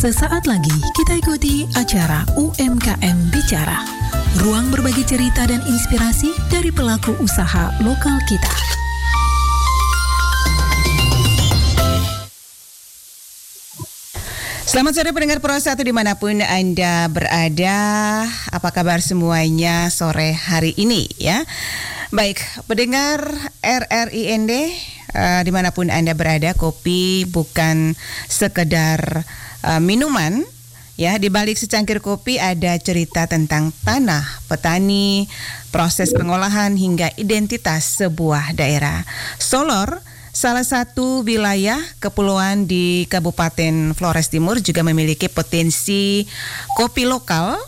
Sesaat lagi kita ikuti acara UMKM Bicara. Ruang berbagi cerita dan inspirasi dari pelaku usaha lokal kita. Selamat sore pendengar Pro 1 dimanapun Anda berada. Apa kabar semuanya sore hari ini ya? Baik, pendengar RRIND dimanapun Anda berada, kopi bukan sekedar minuman. Ya, di balik secangkir kopi ada cerita tentang tanah, petani, proses pengolahan hingga identitas sebuah daerah. Solor, salah satu wilayah kepulauan di Kabupaten Flores Timur, juga memiliki potensi kopi lokal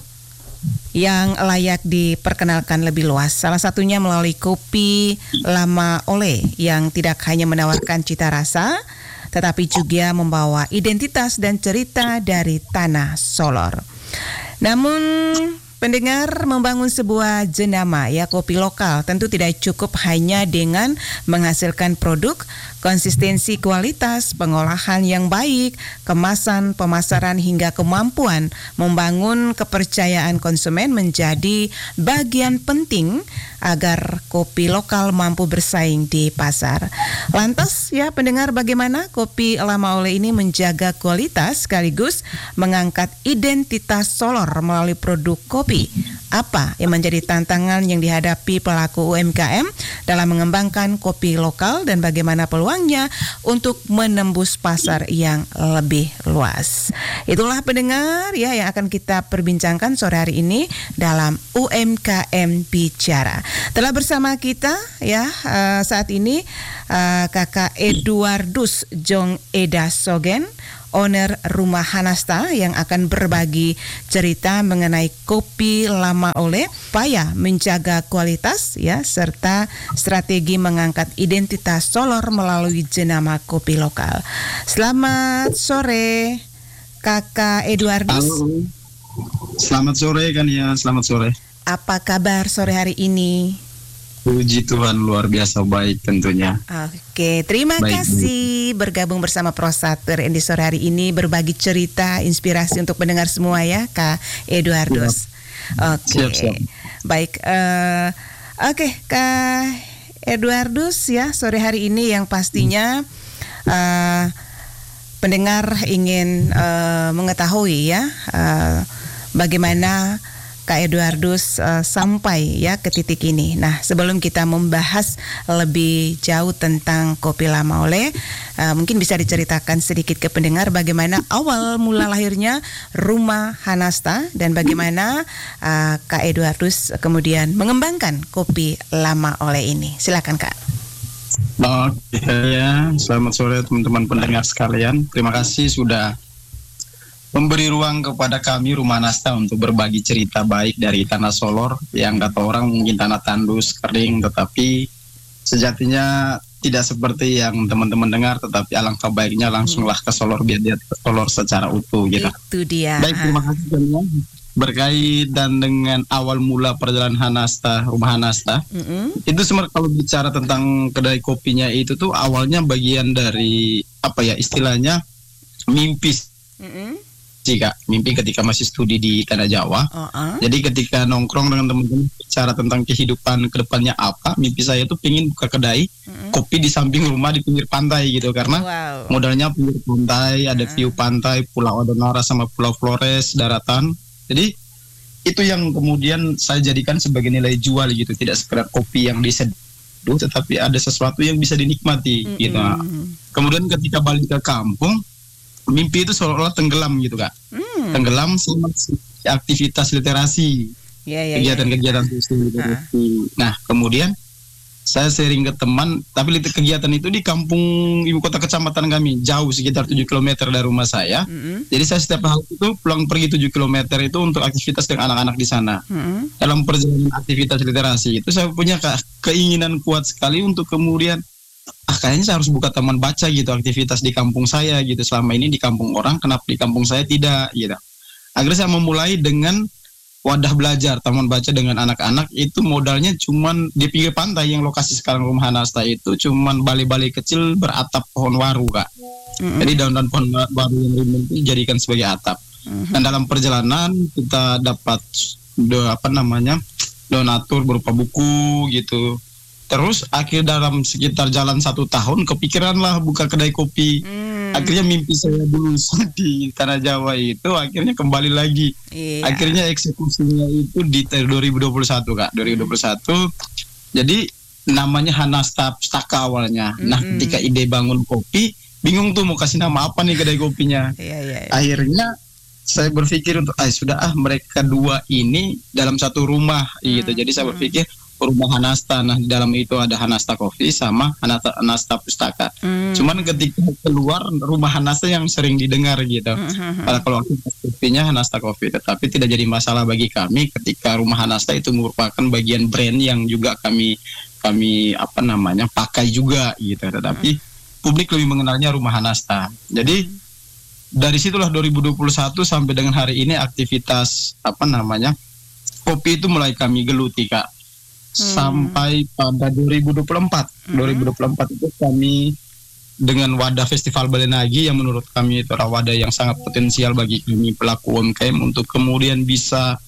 yang layak diperkenalkan lebih luas. Salah satunya melalui kopi Lama Ole yang tidak hanya menawarkan cita rasa, tetapi juga membawa identitas dan cerita dari tanah Solor. Namun pendengar, membangun sebuah jenama ya kopi lokal tentu tidak cukup hanya dengan menghasilkan produk. Konsistensi kualitas, pengolahan yang baik, kemasan, pemasaran hingga kemampuan membangun kepercayaan konsumen menjadi bagian penting agar kopi lokal mampu bersaing di pasar. Lantas ya pendengar, bagaimana kopi Lama Ole ini menjaga kualitas sekaligus mengangkat identitas Solor melalui produk kopi? Apa yang menjadi tantangan yang dihadapi pelaku UMKM dalam mengembangkan kopi lokal dan bagaimana peluangnya untuk menembus pasar yang lebih luas? Itulah pendengar ya yang akan kita perbincangkan sore hari ini dalam UMKM Bicara. Telah bersama kita ya saat ini Kakak Eduardus Jong Eda Sogen, owner Rumah Hanasta, yang akan berbagi cerita mengenai kopi Lama Ole, upaya menjaga kualitas ya serta strategi mengangkat identitas Solor melalui jenama kopi lokal. Selamat sore Kakak Eduardus. Halo. Selamat sore kan ya, selamat sore. Apa kabar sore hari ini? Puji Tuhan, luar biasa baik tentunya. Oke, terima kasih bergabung bersama Pro 1 RRIND sore hari ini, berbagi cerita, inspirasi untuk pendengar semua ya, Kak Eduardus. Oke, Siap. Baik. Oke, Kak Eduardus ya, sore hari ini yang pastinya pendengar ingin mengetahui ya, bagaimana Kak Eduardus sampai ya ke titik ini. Nah, sebelum kita membahas lebih jauh tentang kopi Lama Ole, mungkin bisa diceritakan sedikit ke pendengar bagaimana awal mula lahirnya Rumah Hanasta dan bagaimana Kak Eduardus kemudian mengembangkan kopi Lama Ole ini. Silakan Kak. Oke ya, selamat sore teman-teman pendengar sekalian. Terima kasih sudah memberi ruang kepada kami Rumah Hanasta untuk berbagi cerita baik dari tanah Solor yang kata orang mungkin tanah tandus, kering, tetapi sejatinya tidak seperti yang teman-teman dengar, tetapi alangkah baiknya langsunglah ke Solor biar dia ke Solor secara utuh gitu. Itu dia. Baik, terima kasih teman. Berkaitan dengan awal mula perjalanan Hanasta, Rumah Hanasta, itu sebenarnya kalau bicara tentang kedai kopinya itu tuh awalnya bagian dari apa ya istilahnya mimpi. Kak, mimpi ketika masih studi di Tanah Jawa. Jadi ketika nongkrong dengan teman-teman bicara tentang kehidupan kedepannya apa, mimpi saya tuh pengen buka kedai kopi di samping rumah di pinggir pantai gitu, karena modalnya pinggir pantai, ada view pantai, Pulau Adonara sama Pulau Flores, daratan. Jadi itu yang kemudian saya jadikan sebagai nilai jual gitu, tidak sekedar kopi yang diseduh, tetapi ada sesuatu yang bisa dinikmati gitu. Kemudian ketika balik ke kampung, mimpi itu seolah-olah tenggelam gitu Kak. Tenggelam sama aktivitas literasi, kegiatan-kegiatan sosial literasi. Nah kemudian saya sharing ke teman, tapi kegiatan itu di kampung ibu kota kecamatan kami, jauh sekitar 7 km dari rumah saya. Jadi saya setiap hari itu pulang pergi 7 km itu untuk aktivitas dengan anak-anak di sana. Dalam perjalanan aktivitas literasi itu saya punya keinginan kuat sekali untuk kemudian kayaknya saya harus buka taman baca gitu, aktivitas di kampung saya gitu. Selama ini di kampung orang, kenapa di kampung saya tidak gitu. Akhirnya saya memulai dengan wadah belajar, taman baca dengan anak-anak. Itu modalnya cuman di pinggir pantai yang lokasi sekarang Rumah Hanasta itu cuman balai-balai kecil beratap pohon waru Kak. Jadi daun-daun pohon baru yang rimbun itu dijadikan sebagai atap. Dan dalam perjalanan kita dapat donatur berupa buku gitu. Terus akhir dalam sekitar jalan 1 tahun kepikiranlah buka kedai kopi. Akhirnya mimpi saya dulu di Tanah Jawa itu akhirnya kembali lagi. Akhirnya eksekusinya itu di 2021 Kak, 2021. Jadi namanya Hanasta Pustaka awalnya. Nah, ketika ide bangun kopi, bingung tuh mau kasih nama apa nih kedai kopinya. Akhirnya saya berpikir untuk mereka dua ini dalam satu rumah gitu. Jadi saya berpikir rumah Hanasta. Nah, di dalam itu ada Hanasta Coffee sama Hanasta Pustaka. Cuman ketika keluar rumah Hanasta yang sering didengar gitu. Kalau kopinya Hanasta Coffee, tetapi tidak jadi masalah bagi kami ketika rumah Hanasta itu merupakan bagian brand yang juga kami pakai juga gitu. Tetapi publik lebih mengenalnya rumah Hanasta. Jadi dari situlah 2021 sampai dengan hari ini aktivitas kopi itu mulai kami geluti Kak. Sampai pada 2024 itu kami dengan wadah Festival Balenagi yang menurut kami itu adalah wadah yang sangat potensial bagi kami pelaku UMKM untuk kemudian bisa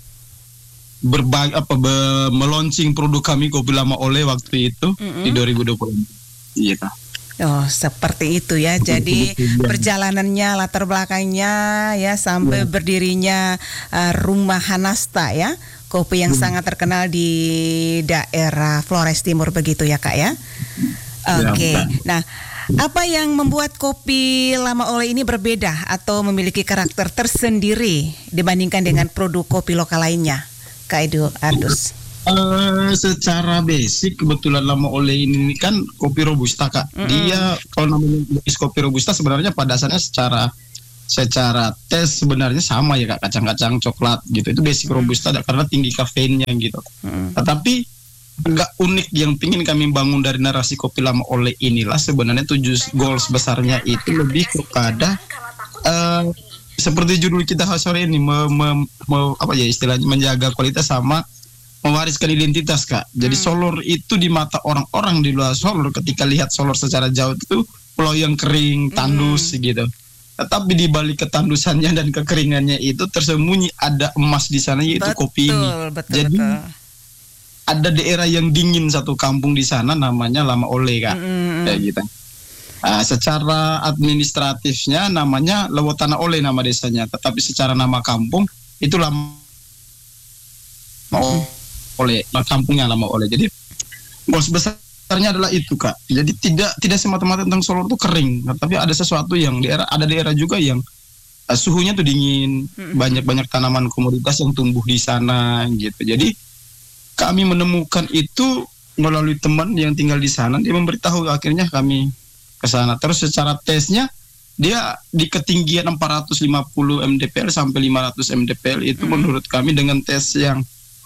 meluncing produk kami Kopi Lama Oleh waktu itu di 2024 gitu. Oh, seperti itu ya. Jadi perjalanannya, latar belakangnya ya sampai berdirinya Rumah Hanasta ya. Kopi yang sangat terkenal di daerah Flores Timur begitu ya Kak ya. Oke. Nah, apa yang membuat Kopi Lama Oleh ini berbeda atau memiliki karakter tersendiri dibandingkan dengan produk kopi lokal lainnya, Kak Edo Ardus? Secara basic kebetulan Lama Oleh ini kan kopi robusta Kak. Dia kalau namanya kopi robusta sebenarnya pada dasarnya secara tes sebenarnya sama ya Kak, kacang-kacang coklat gitu. Itu basic robusta karena tinggi kafeinnya gitu. Tetapi agak unik yang ingin kami bangun dari narasi Kopi Lama Oleh inilah sebenarnya goals besarnya itu lebih kepada seperti judul kita sore ini istilahnya menjaga kualitas sama mewariskan identitas Kak. Jadi Solor itu di mata orang-orang di luar Solor ketika lihat Solor secara jauh itu pulau yang kering, tandus gitu. Tetapi di balik ketandusannya dan kekeringannya itu tersembunyi ada emas di sana yaitu kopi ini. Jadi ada daerah yang dingin satu kampung di sana namanya Lama Oleh Kak. Kayak gitu. Secara administratifnya namanya Lewotana Oleh nama desanya, tetapi secara nama kampung itu Lama Oleh, kampungnya Lama Oleh. Jadi bos besarnya adalah itu Kak. Jadi tidak semata-mata tentang Solor itu kering, tapi ada sesuatu yang ada daerah juga yang suhunya tuh dingin, banyak tanaman komoditas yang tumbuh di sana gitu. Jadi kami menemukan itu melalui teman yang tinggal di sana, dia memberitahu akhirnya kami ke sana. Terus secara tesnya dia di ketinggian 450 mdpl sampai 500 mdpl itu menurut kami dengan tes yang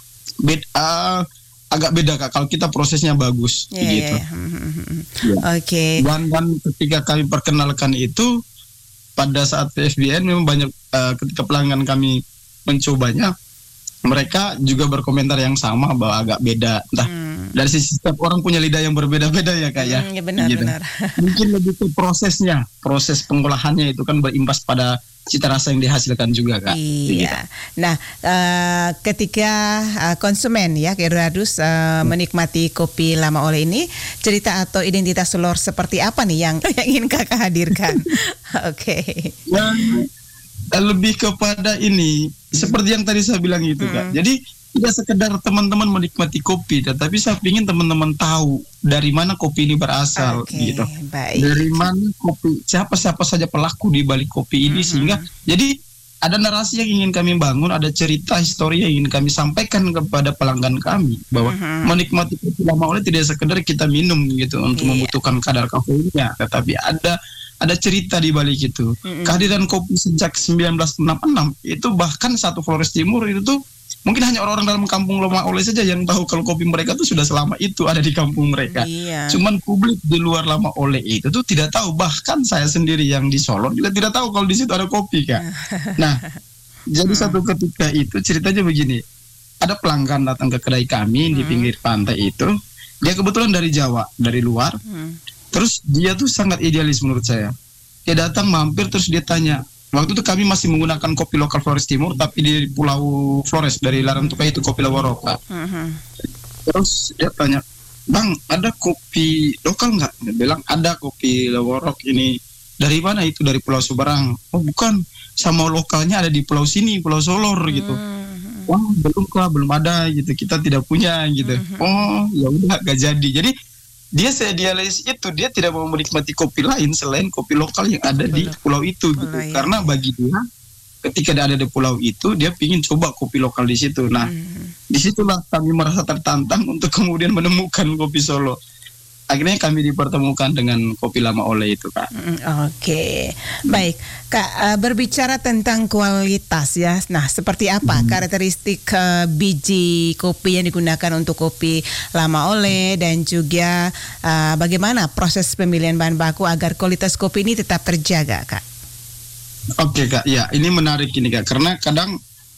agak beda Kak. Kalau kita prosesnya bagus gitu. Oke. Dan ketika kami perkenalkan itu pada saat PFBN memang banyak ketika pelanggan kami mencobanya, mereka juga berkomentar yang sama bahwa agak beda. Entah dari sisi setiap orang punya lidah yang berbeda-beda ya Kak ya. Benar. Mungkin lebih ke prosesnya, proses pengolahannya itu kan berimbas pada cita rasa yang dihasilkan juga Kak. Iya. Gitu. Nah, ketika konsumen ya Ardus menikmati Kopi Lama Oleh ini, cerita atau identitas Solor seperti apa nih yang ingin Kakak hadirkan? Oke. Lebih kepada ini seperti yang tadi saya bilang itu Kak. Jadi tidak sekedar teman-teman menikmati kopi, tetapi saya ingin teman-teman tahu dari mana kopi ini berasal gitu. Baik. Dari mana kopi, siapa saja pelaku di balik kopi ini sehingga jadi ada narasi yang ingin kami bangun, ada cerita histori yang ingin kami sampaikan kepada pelanggan kami bahwa menikmati Kopi Lama Oleh tidak sekedar kita minum gitu untuk membutuhkan kadar kafeinnya, tetapi ada cerita di balik itu. Kehadiran kopi sejak 1966 itu bahkan satu Flores Timur itu tuh mungkin hanya orang-orang dalam kampung Lama Oleh saja yang tahu kalau kopi mereka tuh sudah selama itu ada di kampung mereka. Cuman publik di luar Lama Oleh itu tuh tidak tahu. Bahkan saya sendiri yang di Solo juga tidak tahu kalau di situ ada kopi Kak. Nah, jadi satu ketika itu ceritanya begini. Ada pelanggan datang ke kedai kami di pinggir pantai itu. Dia kebetulan dari Jawa, dari luar. Terus dia tuh sangat idealis menurut saya. Dia datang mampir terus dia tanya. Waktu itu kami masih menggunakan kopi lokal Flores Timur, tapi di Pulau Flores dari Larantuka itu kopi Laworoka. Terus dia tanya, Bang, ada kopi lokal nggak? Dia bilang ada kopi Laworok ini. Dari mana itu? Dari Pulau Subarang. Oh bukan, sama lokalnya ada di pulau sini, Pulau Solor gitu. Wah belum ada gitu, kita tidak punya gitu. Oh ya udah gak jadi. Jadi dia seidealis itu, dia tidak mau menikmati kopi lain selain kopi lokal yang ada di pulau itu gitu. Karena bagi dia ketika dia ada di pulau itu, dia ingin coba kopi lokal di situ. Nah, disitulah kami merasa tertantang untuk kemudian menemukan kopi Solo. Akhirnya kami dipertemukan dengan kopi Lama Ole itu, Kak. Oke. Baik, Kak, berbicara tentang kualitas ya. Nah, seperti apa karakteristik biji kopi yang digunakan untuk kopi Lama Ole, dan juga bagaimana proses pemilihan bahan baku agar kualitas kopi ini tetap terjaga, Kak? Oke, Kak. Ya, ini menarik ini, Kak. Karena kadang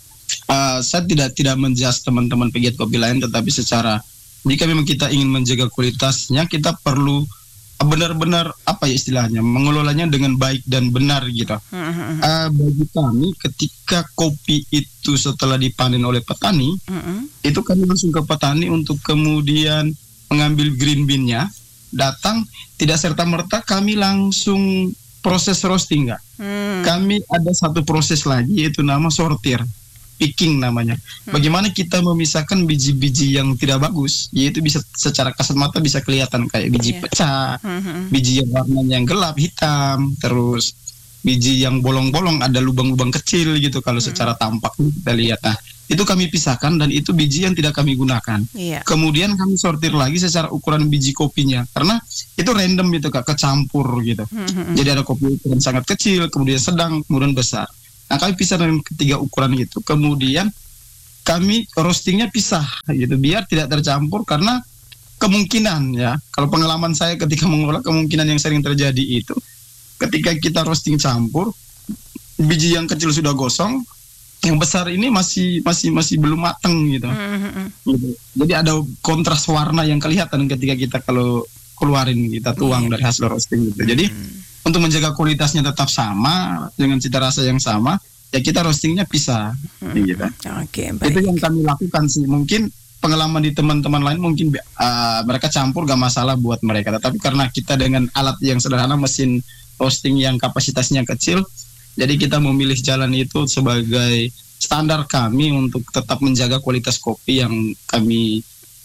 saya tidak menjudge teman-teman pegiat kopi lain, tetapi secara jika memang kita ingin menjaga kualitasnya, kita perlu benar-benar apa ya istilahnya, mengelolanya dengan baik dan benar gitu. Bagi kami, ketika kopi itu setelah dipanen oleh petani, itu kami langsung ke petani untuk kemudian mengambil green bean-nya, datang, tidak serta-merta kami langsung proses roasting, Kak. Kami ada satu proses lagi, yaitu nama sortir. Picking namanya. Bagaimana kita memisahkan biji-biji yang tidak bagus, yaitu bisa secara kasat mata bisa kelihatan kayak biji pecah, biji yang warnanya yang gelap hitam, terus biji yang bolong-bolong ada lubang-lubang kecil gitu kalau secara tampak kita lihat. Nah, itu kami pisahkan dan itu biji yang tidak kami gunakan. Kemudian kami sortir lagi secara ukuran biji kopinya, karena itu random gitu, Kak, kecampur gitu. Jadi ada kopi ukuran sangat kecil, kemudian sedang, kemudian besar. Nah, kami pisah dengan ketiga ukuran gitu. Kemudian kami roastingnya pisah gitu, biar tidak tercampur, karena kemungkinan ya, kalau pengalaman saya ketika mengolah, kemungkinan yang sering terjadi itu ketika kita roasting campur, biji yang kecil sudah gosong, yang besar ini masih belum mateng gitu. Gitu. Jadi ada kontras warna yang kelihatan ketika kita kalau keluarin, kita tuang dari hasil roasting gitu. Jadi untuk menjaga kualitasnya tetap sama dengan cita rasa yang sama, ya kita roastingnya pisah, gitu. Itu yang kami lakukan sih. Mungkin pengalaman di teman-teman lain mungkin mereka campur gak masalah buat mereka, tetapi karena kita dengan alat yang sederhana, mesin roasting yang kapasitasnya kecil, jadi kita memilih jalan itu sebagai standar kami untuk tetap menjaga kualitas kopi yang kami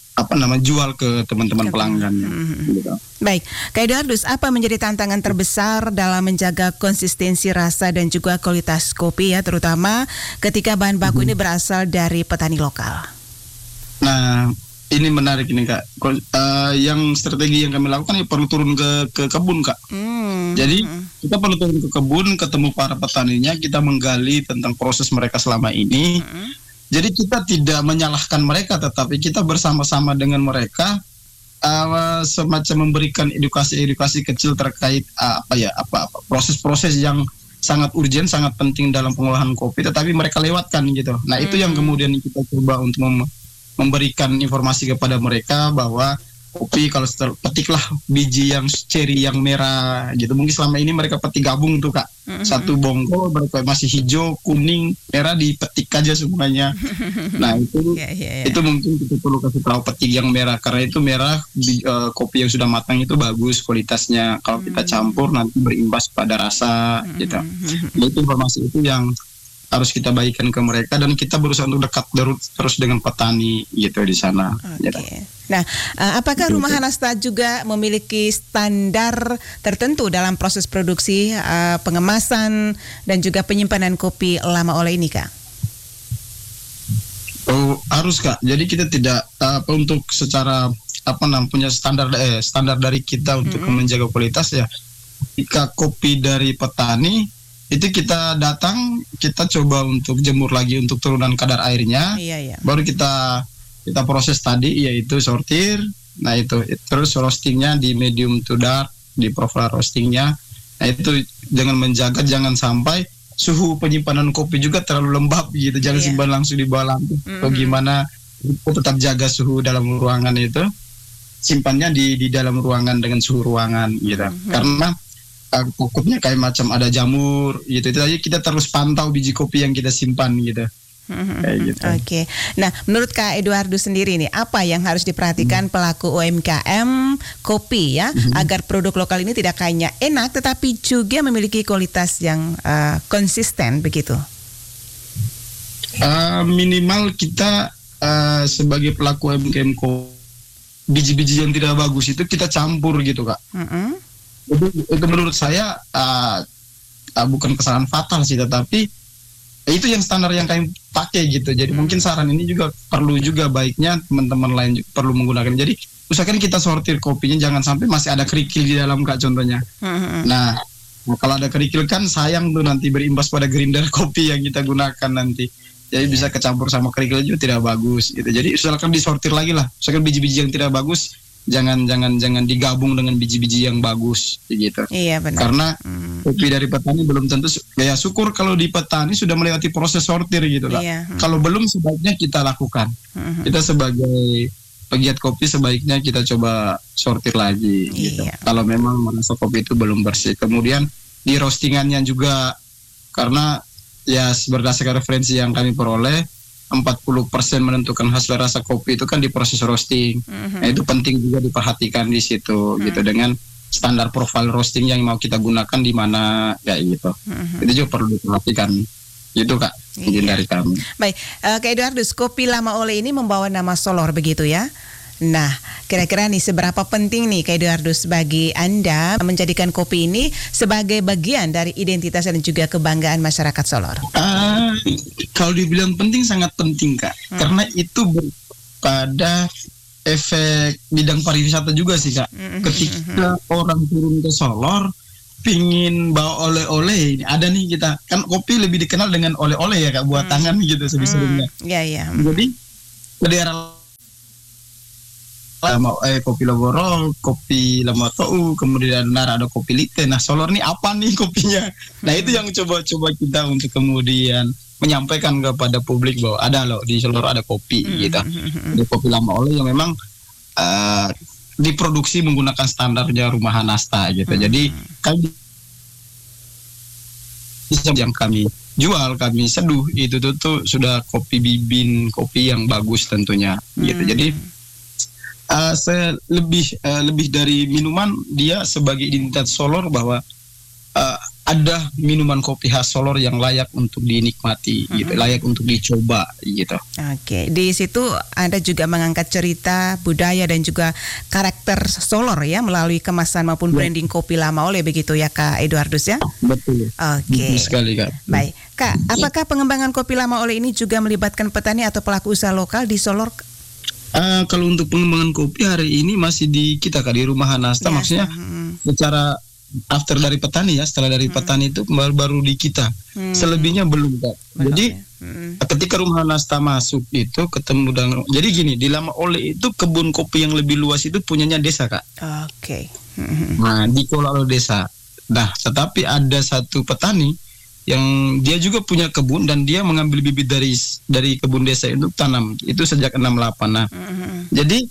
jual ke teman-teman pelanggannya. Gitu. Baik, Kak Eduardus, apa menjadi tantangan terbesar dalam menjaga konsistensi rasa dan juga kualitas kopi ya, terutama ketika bahan baku ini berasal dari petani lokal? Nah, ini menarik ini, Kak. Yang strategi yang kami lakukan ya perlu turun ke kebun, Kak. Jadi kita perlu turun ke kebun, ketemu para petaninya, kita menggali tentang proses mereka selama ini. Jadi kita tidak menyalahkan mereka, tetapi kita bersama-sama dengan mereka semacam memberikan edukasi kecil terkait proses-proses yang sangat urgent, sangat penting dalam pengolahan kopi, tetapi mereka lewatkan gitu. Nah, itu yang kemudian kita coba untuk memberikan informasi kepada mereka bahwa kopi kalau petiklah biji yang ceri yang merah gitu. Mungkin selama ini mereka petik gabung tuh, Kak. Satu bongko mereka masih hijau, kuning, merah dipetik aja semuanya. Nah, itu mungkin kita perlu kasih tahu petik yang merah, karena itu merah kopi yang sudah matang itu bagus kualitasnya. Kalau kita campur nanti berimbas pada rasa gitu. Nah, itu informasi itu yang harus kita bagikan ke mereka, dan kita berusaha untuk dekat terus dengan petani gitu di sana. Gitu. Nah, apakah Rumah Hanasta juga memiliki standar tertentu dalam proses produksi, pengemasan dan juga penyimpanan kopi Lama Ole ini, Kak? Oh, harus, Kak. Jadi kita tidak untuk secara punya standar dari kita untuk menjaga kualitas ya. Jika kopi dari petani itu kita datang, kita coba untuk jemur lagi untuk turunan kadar airnya. Baru kita proses tadi, yaitu sortir. Nah, itu terus roastingnya di medium to dark, di profile roastingnya. Nah, itu dengan menjaga jangan sampai suhu penyimpanan kopi juga terlalu lembab gitu. Jangan simpan langsung di bawah lampu. Bagaimana tetap jaga suhu dalam ruangan itu, simpannya di dalam ruangan dengan suhu ruangan gitu. Karena takutnya kayak macam ada jamur gitu. Itu aja kita terus pantau biji kopi yang kita simpan gitu. Kayak gitu. Oke. Nah, menurut Kak Eduardus sendiri nih, apa yang harus diperhatikan pelaku UMKM kopi ya, agar produk lokal ini tidak hanya enak tetapi juga memiliki kualitas yang konsisten begitu? Minimal kita sebagai pelaku UMKM biji-biji yang tidak bagus itu kita campur gitu, Kak. Itu menurut saya bukan kesalahan fatal sih, tetapi itu yang standar yang kami pakai gitu. Jadi mungkin saran ini juga perlu juga baiknya teman-teman lain perlu menggunakan. Jadi usahakan kita sortir kopinya, jangan sampai masih ada kerikil di dalam, Kak, contohnya. Nah, kalau ada kerikil kan sayang tuh, nanti berimbas pada grinder kopi yang kita gunakan nanti. Jadi bisa kecampur sama kerikil juga tidak bagus gitu. Jadi usahakan disortir lagi lah. Usahakan biji-biji yang tidak bagus jangan digabung dengan biji-biji yang bagus gitu. Iya, benar. Karena kopi dari petani belum tentu, ya syukur kalau di petani sudah melewati proses sortir gitu lah. Kalau belum, sebaiknya kita lakukan. Kita sebagai pegiat kopi sebaiknya kita coba sortir lagi gitu. Kalau memang merasa kopi itu belum bersih. Kemudian di roastingannya juga, karena ya berdasarkan referensi yang kami peroleh, 40% menentukan hasil rasa kopi itu kan di proses roasting. Nah, itu penting juga diperhatikan di situ gitu, dengan standar profil roasting yang mau kita gunakan di mana kayak gitu. Itu juga perlu diperhatikan. Gitu, Kak, izin dari kami. Baik, Kak Eduardus, kopi Lama Ole ini membawa nama Solor begitu ya? Nah, kira-kira nih seberapa penting nih Kak Eduardus bagi Anda menjadikan kopi ini sebagai bagian dari identitas dan juga kebanggaan masyarakat Solor? Kalau dibilang penting, sangat penting, Kak. Karena itu pada efek bidang pariwisata juga sih, Kak. Ketika orang turun ke Solor, pingin bawa oleh-oleh, ini ada nih kita. Kan kopi lebih dikenal dengan oleh-oleh ya, Kak, buat tangan gitu sebisa-bisanya. Iya. Jadi ke daerah kopi Logorol, kopi Lamatou, kemudian ada kopi Lite. Nah, Solor nih apa nih kopinya? Nah, itu yang coba-coba kita untuk kemudian menyampaikan kepada publik bahwa ada loh di Solor ada kopi gitu. Di kopi Lama Ole yang memang diproduksi menggunakan standarnya Rumah Hanasta gitu. Jadi kami yang kami jual, kami seduh itu tuh sudah kopi bibin, kopi yang bagus tentunya gitu. Jadi lebih dari minuman, dia sebagai identitas Solor bahwa ada minuman kopi khas Solor yang layak untuk dinikmati gitu, layak untuk dicoba gitu. Oke, di situ Anda juga mengangkat cerita, budaya dan juga karakter Solor ya melalui kemasan maupun branding kopi Lama Ole begitu ya, Kak Eduardus ya? Betul. Oke. Betul sekali, Kak. Baik, Kak, apakah pengembangan kopi Lama Ole ini juga melibatkan petani atau pelaku usaha lokal di Solor? Kalau untuk pengembangan kopi hari ini masih di kita, Kak, di Rumah Hanasta, maksudnya secara after dari petani ya, setelah dari petani itu baru di kita. Selebihnya belum, Kak. Jadi ketika Rumah Hanasta masuk itu ketemu dengan, jadi gini, di Lama Ole itu kebun kopi yang lebih luas itu punyanya desa, Kak. Oke. Nah, dikelola oleh desa. Nah, tetapi ada satu petani yang dia juga punya kebun dan dia mengambil bibit dari kebun desa untuk tanam itu sejak 68. Nah, jadi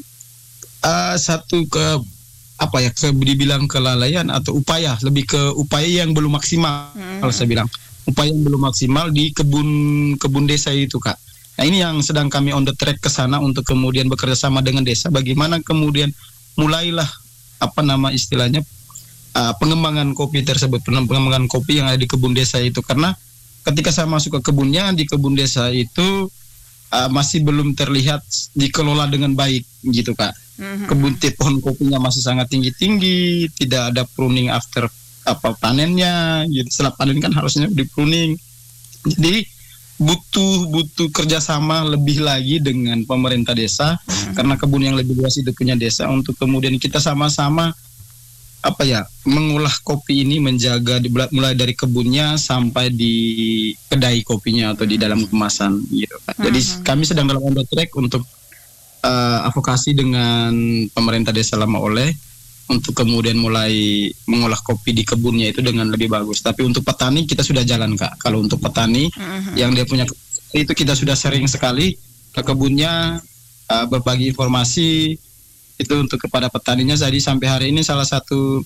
satu dibilang kelalaian atau upaya, lebih ke upaya yang belum maksimal. Kalau saya bilang upaya yang belum maksimal di kebun desa itu, Kak. Nah, ini yang sedang kami on the track ke sana untuk kemudian bekerja sama dengan desa, bagaimana kemudian mulailah istilahnya pengembangan kopi tersebut, pengembangan kopi yang ada di kebun desa itu. Karena ketika saya masuk ke kebunnya, di kebun desa itu masih belum terlihat dikelola dengan baik gitu, Kak. Kebun pohon kopinya masih sangat tinggi-tinggi, tidak ada pruning after panennya gitu. Setelah panen kan harusnya di pruning. Jadi butuh kerjasama lebih lagi dengan pemerintah desa, karena kebun yang lebih luas itu punya desa, untuk kemudian kita sama-sama mengolah kopi ini, menjaga mulai dari kebunnya sampai di kedai kopinya atau di dalam kemasan gitu, Pak. Jadi kami sedang dalam on the track untuk advokasi dengan pemerintah desa Lama Ole untuk kemudian mulai mengolah kopi di kebunnya itu dengan lebih bagus. Tapi untuk petani kita sudah jalan, Kak. Kalau untuk petani yang dia punya itu kita sudah sering sekali ke kebunnya, berbagi informasi itu untuk kepada petaninya. Jadi sampai hari ini salah satu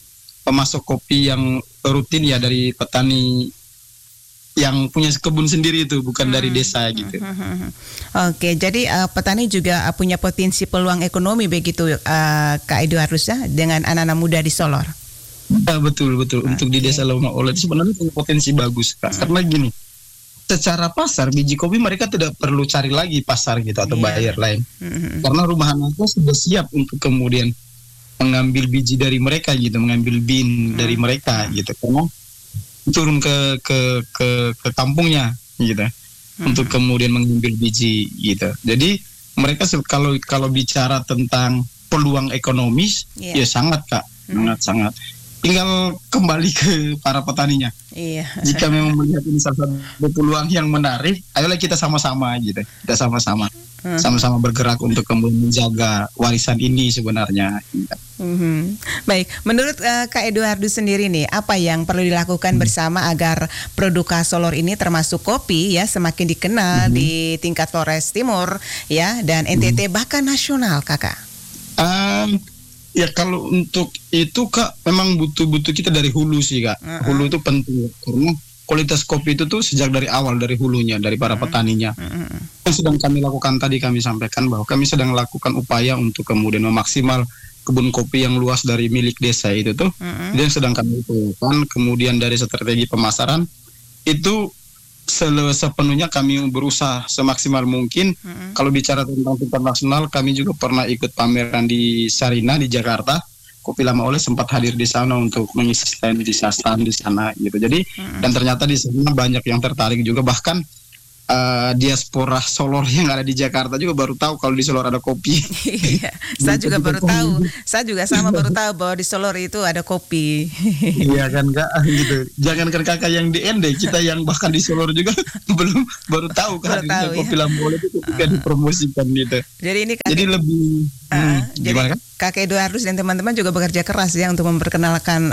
pemasok kopi yang rutin ya dari petani yang punya kebun sendiri itu, bukan dari desa gitu. Oke, jadi petani juga punya potensi peluang ekonomi begitu Kak Eduardus ya, dengan anak-anak muda di Solor. Ya, betul. Untuk di desa Loma Ole itu sebenarnya punya potensi bagus, Kak. Karena gini, secara pasar biji kopi mereka tidak perlu cari lagi pasar gitu atau buyer lain. Karena rumah anaknya sudah siap untuk kemudian mengambil biji dari mereka gitu, mengambil bean dari mereka gitu. Karena turun ke kampungnya gitu untuk kemudian mengambil biji gitu. Jadi mereka kalau bicara tentang peluang ekonomis ya sangat, Kak, sangat. Tinggal kembali ke para petaninya. Jika memang melihat ini salah satu peluang yang menarik, ayolah kita sama-sama gitu. Kita sama-sama bergerak untuk kemudian menjaga warisan ini sebenarnya. Baik, menurut Kak Eduardus sendiri nih, apa yang perlu dilakukan bersama agar produk khas Solor ini termasuk kopi ya semakin dikenal di tingkat Flores Timur ya dan NTT bahkan nasional, Kakak? Ya kalau untuk itu, Kak, memang butuh kita dari hulu sih, Kak. Hulu itu penting karena kualitas kopi itu tuh sejak dari awal, dari hulunya, dari para petaninya. Yang sedang kami lakukan tadi, kami sampaikan bahwa kami sedang melakukan upaya untuk kemudian memaksimal kebun kopi yang luas dari milik desa itu tuh. Itu yang sedang kami lakukan. Kemudian dari strategi pemasaran itu sepenuhnya kami berusaha semaksimal mungkin. Kalau bicara tentang tingkat nasional, kami juga pernah ikut pameran di Sarina di Jakarta. Kopi Lama Ole sempat hadir di sana untuk mengisi stand di sana gitu. Jadi dan ternyata di sana banyak yang tertarik juga, bahkan diaspora Solor yang ada di Jakarta juga baru tahu kalau di Solor ada kopi. Iya, saya juga baru tahu. Saya juga sama baru tahu bahwa di Solor itu ada kopi. Iya kan, Kak, gitu. Jangankan Kakak yang di ND, kita yang bahkan di Solor juga baru tahu kan kopi Lama Ole itu ketika dipromosikan gitu. Jadi ini jadi lebih gimana, kan? Kakek Eduardus dan teman-teman juga bekerja keras ya untuk memperkenalkan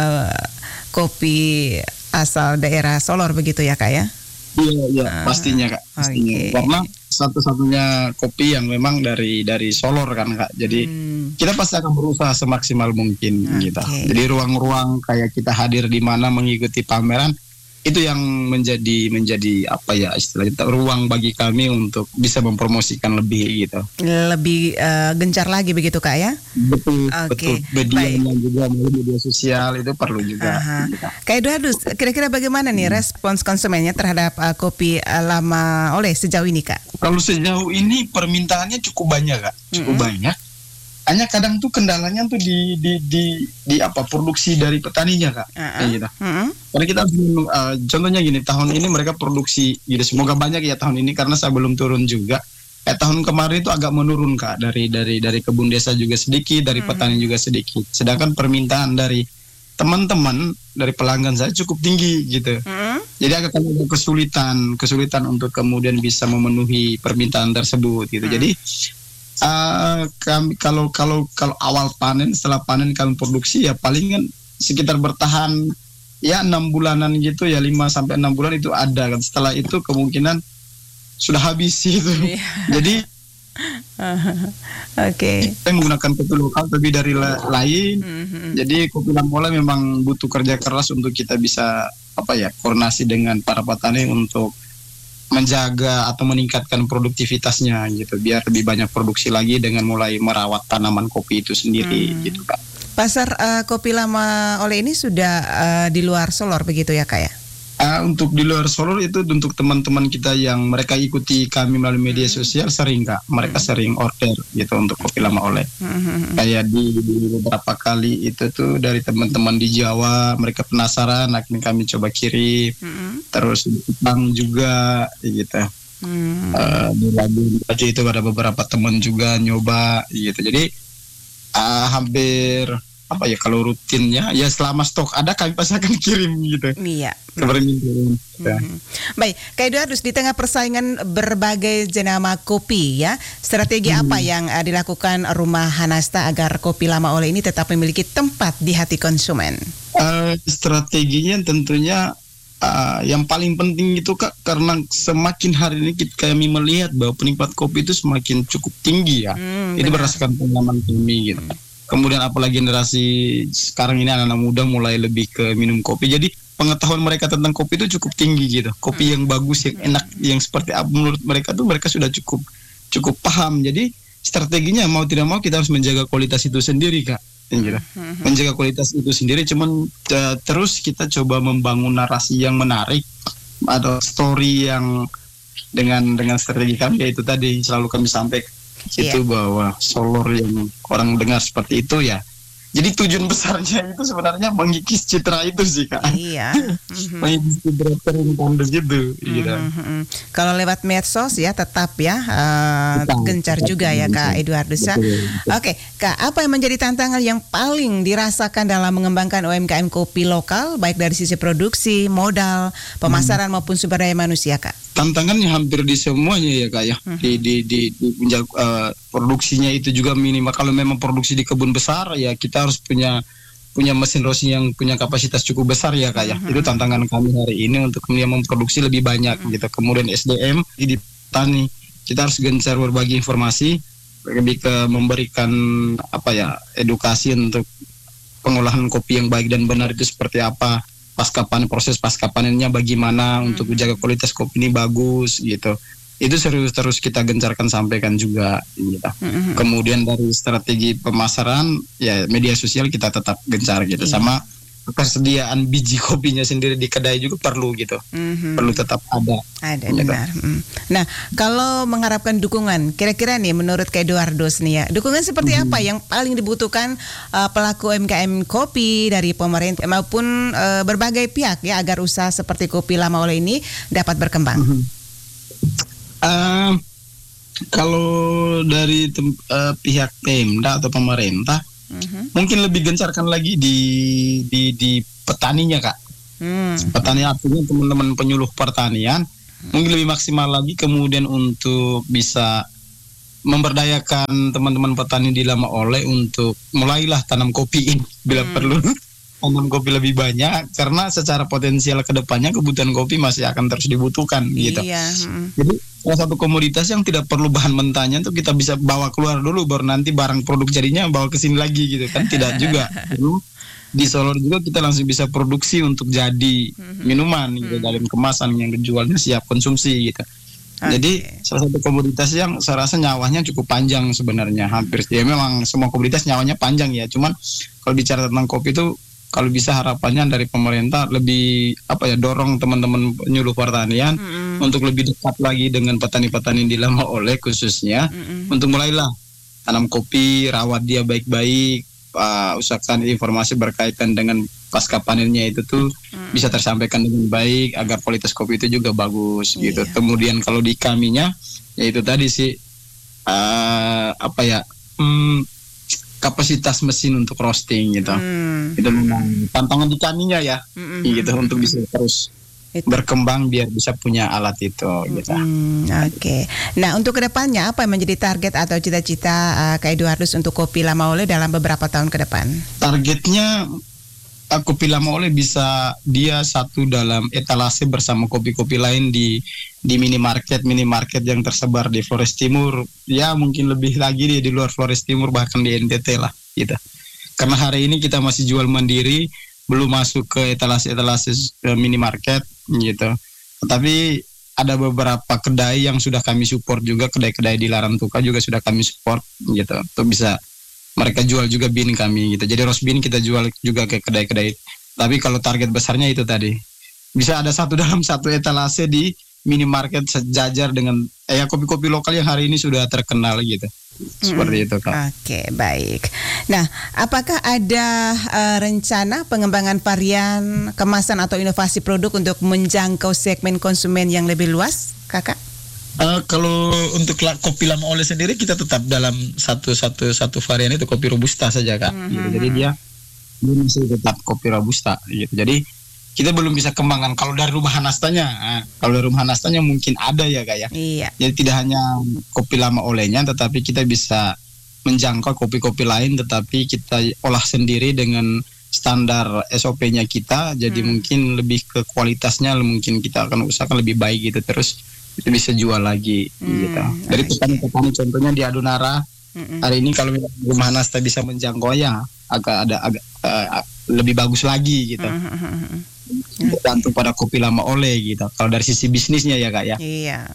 kopi asal daerah Solor begitu ya, Kak ya? Iya, pastinya, Kak. Pastinya. Karena satu-satunya kopi yang memang dari Solor kan, Kak. Jadi kita pasti akan berusaha semaksimal mungkin gitu. Jadi ruang-ruang kayak kita hadir di mana mengikuti pameran itu yang menjadi apa ya istilahnya ruang bagi kami untuk bisa mempromosikan lebih gitu. Lebih gencar lagi begitu, Kak ya? Betul. Media juga media sosial itu perlu juga. Kak Eduardus, kira-kira bagaimana nih respons konsumennya terhadap kopi Lama Ole sejauh ini, Kak? Kalau sejauh ini permintaannya cukup banyak, Kak. Cukup banyak. Hanya kadang tuh kendalanya tuh di apa produksi dari petaninya, Kak. Gitu. Karena kita contohnya gini, tahun ini mereka produksi gitu, semoga banyak ya tahun ini karena saya belum turun juga. Tahun kemarin itu agak menurun, Kak, dari kebun desa juga sedikit, dari petani juga sedikit. Sedangkan permintaan dari teman-teman dari pelanggan saya cukup tinggi gitu. Jadi agak kesulitan untuk kemudian bisa memenuhi permintaan tersebut gitu. Jadi kami kalau awal panen, setelah panen kami produksi ya palingan sekitar bertahan ya 6 bulanan gitu ya, 5-6 bulan itu ada kan. Setelah itu kemungkinan sudah habis itu. Jadi kita menggunakan kopi lokal tapi dari lain. Jadi kopi Lama Ole memang butuh kerja keras untuk kita bisa koordinasi dengan para petani untuk menjaga atau meningkatkan produktivitasnya gitu, biar lebih banyak produksi lagi dengan mulai merawat tanaman kopi itu sendiri gitu, Kak. Pasar kopi Lama Ole ini sudah di luar Solor begitu ya, Kak ya? Untuk di luar Solor itu untuk teman-teman kita yang mereka ikuti kami melalui media sosial sering, Kak, mereka sering order gitu untuk kopi Lama Ole. Kayak di beberapa kali itu tuh dari teman-teman di Jawa, mereka penasaran, akhirnya kami coba kirim. Terus di Jepang juga gitu. Di Labu itu ada beberapa teman juga nyoba gitu. Jadi hampir kalau rutinnya ya selama stok ada kami pasti akan kirim gitu. Iya. Baik, Kak Eduardus, di tengah persaingan berbagai jenama kopi ya, strategi apa yang dilakukan Rumah Hanasta agar kopi Lama Ole ini tetap memiliki tempat di hati konsumen? Strateginya tentunya yang paling penting itu, Kak, karena semakin hari ini kami melihat bahwa penikmat kopi itu semakin cukup tinggi ya. Itu berdasarkan pengalaman kami gitu. Kemudian apalagi generasi sekarang ini anak-anak muda mulai lebih ke minum kopi. Jadi pengetahuan mereka tentang kopi itu cukup tinggi gitu. Kopi yang bagus, yang enak, yang seperti apa menurut mereka tuh mereka sudah cukup paham. Jadi strateginya mau tidak mau kita harus menjaga kualitas itu sendiri, Kak. Gitu. Menjaga kualitas itu sendiri. Cuman terus kita coba membangun narasi yang menarik atau story yang dengan strategi kami, yaitu tadi selalu kami sampaikan itu bahwa Solor yang orang dengar seperti itu ya. Jadi tujuan besarnya itu sebenarnya mengikis citra itu sih, Kak. Iya. Mengikis citra terus gitu. Kalau lewat medsos ya tetap ya gencar juga ya Kak Eduardus. Oke, Kak, apa yang menjadi tantangan yang paling dirasakan dalam mengembangkan UMKM kopi lokal, baik dari sisi produksi, modal, pemasaran maupun sumber daya manusia, Kak? Tantangannya hampir di semuanya ya, Kak ya. Di produksinya itu juga minimal. Kalau memang produksi di kebun besar ya kita harus punya mesin roasting yang punya kapasitas cukup besar ya, Kak ya. Itu tantangan kami hari ini untuk kemudian memproduksi lebih banyak gitu. Kemudian SDM di petani kita harus gencar berbagi informasi, lebih ke memberikan edukasi untuk pengolahan kopi yang baik dan benar itu seperti apa, proses pasca panennya bagaimana untuk menjaga kualitas kopi ini bagus gitu. Itu terus kita gencarkan sampaikan juga gitu. Kemudian dari strategi pemasaran ya media sosial kita tetap gencar gitu. Sama ketersediaan biji kopinya sendiri di kedai juga perlu gitu. Perlu tetap ada gitu. Benar. Nah, kalau mengharapkan dukungan, kira-kira nih menurut Kak Eduardus nih ya, dukungan seperti apa yang paling dibutuhkan pelaku UMKM kopi dari pemerintah maupun berbagai pihak ya agar usaha seperti Kopi Lama Oleh ini dapat berkembang? Kalau dari pihak Pemda atau pemerintah, mungkin lebih gencarkan lagi di petaninya, Kak. Petani artinya teman-teman penyuluh pertanian, mungkin lebih maksimal lagi kemudian untuk bisa memberdayakan teman-teman petani di Lama Oleh untuk mulailah tanam kopi ini bila perlu. Tanam kopi lebih banyak karena secara potensial ke depannya kebutuhan kopi masih akan terus dibutuhkan gitu. Jadi salah satu komoditas yang tidak perlu bahan mentahnya tuh kita bisa bawa keluar dulu baru nanti barang produk jadinya bawa ke sini lagi gitu kan, tidak juga. Di Solor juga kita langsung bisa produksi untuk jadi minuman gitu, dalam kemasan yang dijualnya siap konsumsi gitu. Jadi salah satu komoditas yang saya rasa nyawanya cukup panjang sebenarnya, hampir ya memang semua komoditas nyawanya panjang ya, cuman kalau bicara tentang kopi itu kalau bisa harapannya dari pemerintah lebih dorong teman-teman penyuluh pertanian untuk lebih dekat lagi dengan petani-petani di Lama Oleh khususnya untuk mulailah tanam kopi, rawat dia baik-baik, usahakan informasi berkaitan dengan pasca panennya itu tuh bisa tersampaikan dengan baik agar kualitas kopi itu juga bagus gitu. Kemudian kalau di kaminya ya itu tadi sih kapasitas mesin untuk roasting gitu. Itu memang tantangan di kaminya ya. Gitu untuk bisa terus berkembang biar bisa punya alat itu gitu. Oke. Nah, untuk kedepannya apa yang menjadi target atau cita-cita Kak Eduardus untuk Kopi Lama Oleh dalam beberapa tahun ke depan? Targetnya Kopi Lama Oleh bisa dia satu dalam etalase bersama kopi-kopi lain di minimarket yang tersebar di Flores Timur, ya mungkin lebih lagi di luar Flores Timur bahkan di NTT lah gitu. Karena hari ini kita masih jual mandiri, belum masuk ke etalase minimarket gitu. Tetapi ada beberapa kedai yang sudah kami support juga, kedai-kedai di Larantuka juga sudah kami support gitu. Untuk bisa mereka jual juga bin kami gitu. Jadi roast bin kita jual juga ke kedai-kedai. Tapi kalau target besarnya itu tadi, bisa ada dalam satu etalase di minimarket sejajar dengan kopi-kopi lokal yang hari ini sudah terkenal gitu. Seperti itu, Kak. Oke, baik. Nah, apakah ada rencana pengembangan varian, kemasan atau inovasi produk untuk menjangkau segmen konsumen yang lebih luas, Kakak? Kalau untuk kopi Lama Oleh sendiri kita tetap dalam satu varian itu kopi robusta saja, Kak. Gitu. Jadi dia masih tetap kopi robusta gitu. Jadi kita belum bisa kembangkan kalau dari rumah hanastanya. Kalau dari rumah hanastanya mungkin ada ya, Kak ya. Iya. Jadi tidak hanya kopi Lama Olehnya, tetapi kita bisa menjangkau kopi-kopi lain, tetapi kita olah sendiri dengan standar SOP-nya kita. Jadi mungkin lebih ke kualitasnya, mungkin kita akan usahakan lebih baik gitu, terus itu bisa jual lagi gitu. Dari petani-petani contohnya di Adonara Hari ini kalau Rumah Hanasta bisa menjangkau ya agak lebih bagus lagi gitu. Tergantung pada Kopi Lama Oleh gitu. Kalau dari sisi bisnisnya ya Kak ya. Iya.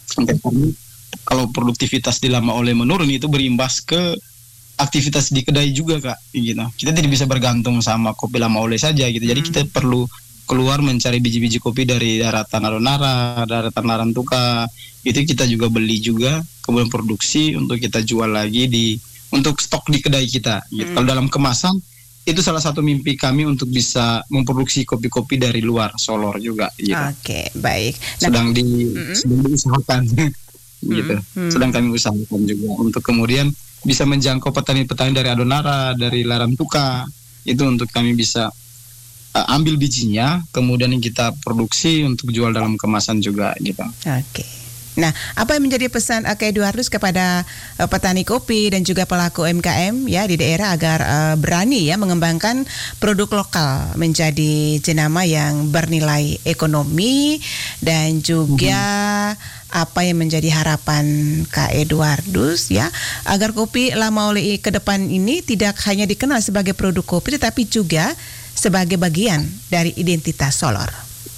Kalau produktivitas di Lama Oleh menurun itu berimbas ke aktivitas di kedai juga Kak gitu. Kita tidak bisa bergantung sama Kopi Lama Oleh saja gitu. Jadi kita perlu keluar mencari biji-biji kopi dari daratan Adonara, daratan Larantuka. Itu kita juga beli juga, kemudian produksi untuk kita jual lagi untuk stok di kedai kita gitu. Kalau dalam kemasan itu salah satu mimpi kami untuk bisa memproduksi kopi-kopi dari luar Solor juga gitu. Oke, baik. Sedang diusahakan gitu. Sedang kami usahakan juga untuk kemudian bisa menjangkau petani-petani dari Adonara, dari Larantuka. Itu untuk kami bisa ambil bijinya, kemudian kita produksi untuk jual dalam kemasan juga gitu. Oke. Nah, apa yang menjadi pesan Kak Eduardus kepada petani kopi dan juga pelaku UMKM ya di daerah agar berani ya mengembangkan produk lokal menjadi jenama yang bernilai ekonomi, dan juga apa yang menjadi harapan Kak Eduardus ya agar Kopi Lama Oleh ke depan ini tidak hanya dikenal sebagai produk kopi tetapi juga sebagai bagian dari identitas Solor.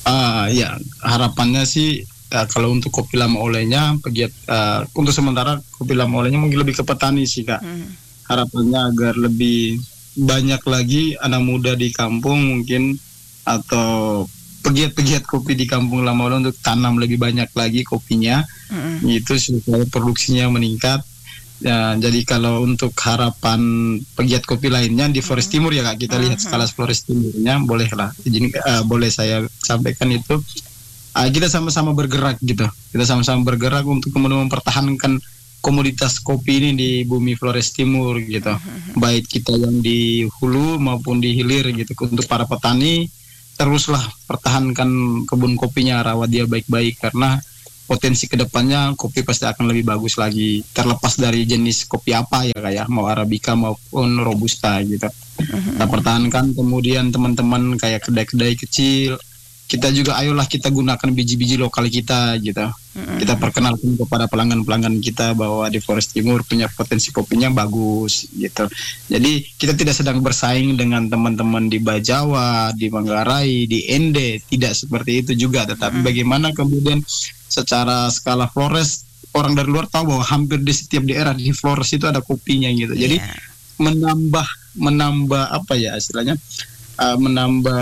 Ya, harapannya sih kalau untuk Kopi Lama Olehnya untuk sementara Kopi Lama Olehnya mungkin lebih ke petani sih Kak. Harapannya agar lebih banyak lagi anak muda di kampung mungkin atau pegiat-pegiat kopi di kampung Lama Oleh untuk tanam lebih banyak lagi kopinya. Itu supaya produksinya meningkat. Ya, jadi kalau untuk harapan pegiat kopi lainnya di Flores Timur ya Kak, kita lihat skala Flores Timurnya, bolehlah. Jadi boleh saya sampaikan itu. Kita sama-sama bergerak gitu. Kita sama-sama bergerak untuk kemudian mempertahankan komoditas kopi ini di bumi Flores Timur gitu. Baik kita yang di hulu maupun di hilir gitu. Untuk para petani, teruslah pertahankan kebun kopinya, rawat dia baik-baik karena potensi kedepannya kopi pasti akan lebih bagus lagi. Terlepas dari jenis kopi apa ya kayak mau Arabica maupun Robusta gitu. Kita pertahankan, kemudian teman-teman kayak kedai-kedai kecil, kita juga ayolah kita gunakan biji-biji lokal kita gitu. Kita perkenalkan kepada pelanggan-pelanggan kita bahwa di Flores Timur punya potensi kopinya bagus gitu. Jadi kita tidak sedang bersaing dengan teman-teman di Bajawa, di Manggarai, di Ende, tidak seperti itu juga. Tetapi bagaimana kemudian secara skala Flores orang dari luar tahu bahwa hampir di setiap daerah di Flores itu ada kopinya gitu. Jadi menambah apa ya istilahnya, menambah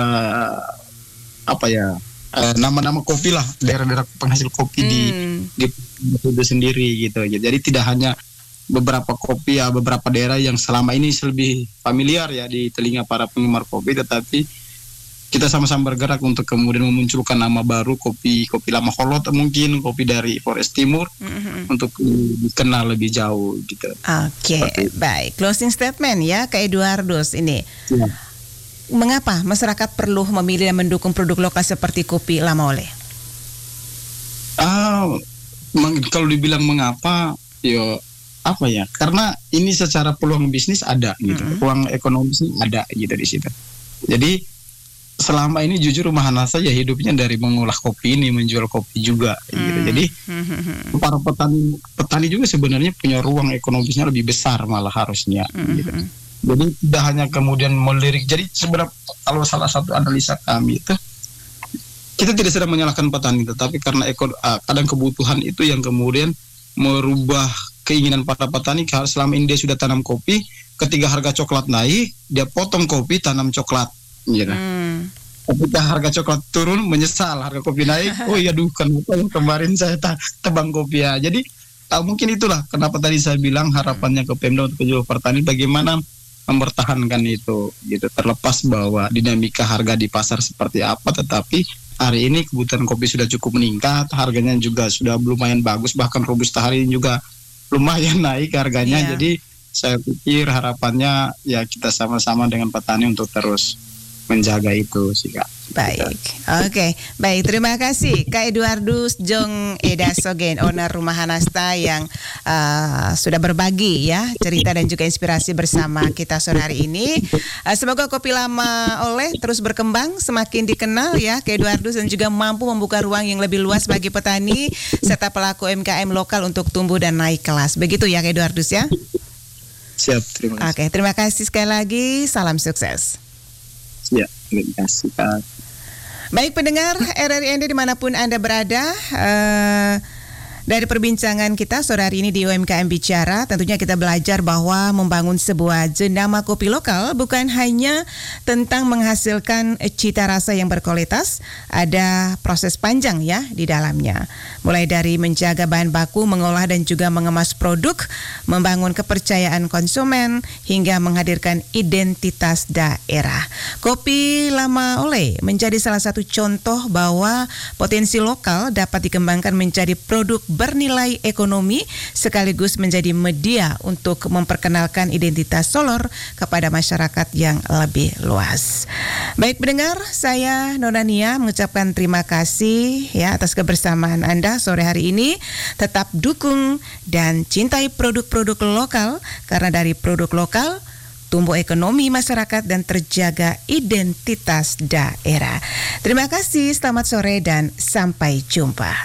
apa ya nama-nama kopi lah, daerah-daerah penghasil kopi di itu sendiri gitu. Jadi tidak hanya beberapa kopi ya, beberapa daerah yang selama ini lebih familiar ya di telinga para penggemar kopi, tetapi kita sama-sama bergerak untuk kemudian memunculkan nama baru kopi Lama Holot, mungkin kopi dari Flores Timur untuk dikenal lebih jauh gitu. Oke, baik. Closing statement ya Kak Eduardus ini. Ya. Mengapa masyarakat perlu memilih dan mendukung produk lokal seperti Kopi Lama Oleh? Kalau dibilang mengapa, apa ya? Karena ini secara peluang bisnis ada gitu, peluang ekonomis ada gitu di situ. Jadi selama ini jujur Rumah Hanasta ya hidupnya dari mengolah kopi ini, menjual kopi juga gitu. Jadi para petani juga sebenarnya punya ruang ekonomisnya lebih besar malah harusnya gitu. Jadi tidak hanya kemudian melirik. Jadi sebenarnya kalau salah satu analisa kami itu, kita tidak sedang menyalahkan petani, tetapi karena kadang kebutuhan itu yang kemudian merubah keinginan para petani. Selama ini dia sudah tanam kopi, ketika harga coklat naik, dia potong kopi, tanam coklat. Gitu. Ketika harga coklat turun, menyesal, harga kopi naik, oh iya kenapa kemarin saya tebang kopi ya. Jadi mungkin itulah kenapa tadi saya bilang harapannya ke Pemda untuk jual petani bagaimana mempertahankan itu gitu, terlepas bahwa dinamika harga di pasar seperti apa, tetapi hari ini kebutuhan kopi sudah cukup meningkat, harganya juga sudah lumayan bagus, bahkan Robusta hari ini juga lumayan naik harganya. Jadi saya pikir harapannya ya kita sama-sama dengan petani untuk terus menjaga itu sih Kak. Baik, oke, baik. Terima kasih Kak Eduardus Jong Eda Sogen, owner Rumah Hanasta yang sudah berbagi ya cerita dan juga inspirasi bersama kita sore hari ini. Semoga Kopi Lama Oleh terus berkembang, semakin dikenal ya Kak Eduardus, dan juga mampu membuka ruang yang lebih luas bagi petani serta pelaku UMKM lokal untuk tumbuh dan naik kelas. Begitu ya Kak Eduardus ya. Siap, terima kasih. Oke, terima kasih sekali lagi. Salam sukses. Siap, terima kasih Kak. Baik pendengar RRI dimanapun Anda berada, dari perbincangan kita sore hari ini di UMKM Bicara, tentunya kita belajar bahwa membangun sebuah jenama kopi lokal bukan hanya tentang menghasilkan cita rasa yang berkualitas, ada proses panjang ya di dalamnya. Mulai dari menjaga bahan baku, mengolah dan juga mengemas produk, membangun kepercayaan konsumen, hingga menghadirkan identitas daerah. Kopi Lama Ole menjadi salah satu contoh bahwa potensi lokal dapat dikembangkan menjadi produk bernilai ekonomi sekaligus menjadi media untuk memperkenalkan identitas Solor kepada masyarakat yang lebih luas. Baik pendengar, saya Nona Nia mengucapkan terima kasih ya atas kebersamaan Anda sore hari ini. Tetap dukung dan cintai produk-produk lokal karena dari produk lokal tumbuh ekonomi masyarakat dan terjaga identitas daerah. Terima kasih, selamat sore dan sampai jumpa.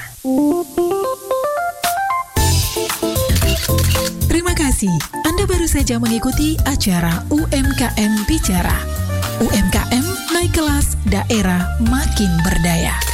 Terima kasih. Anda baru saja mengikuti acara UMKM Bicara. UMKM naik kelas, daerah makin berdaya.